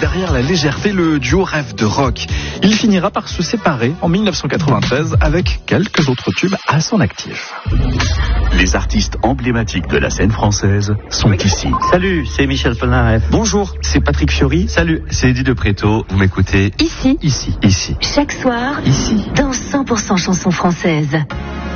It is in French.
derrière la légèreté, le duo rêve de rock. Il finira par se séparer en 1993 avec quelques autres tubes à son actif. Les artistes emblématiques de la scène française sont ici. Salut, c'est Michel Polnareff. Bonjour, c'est Patrick Fiori. Salut, c'est Eddie de Préto. Vous m'écoutez Ici. Ici. Chaque soir. Ici. Dans 100% chansons françaises.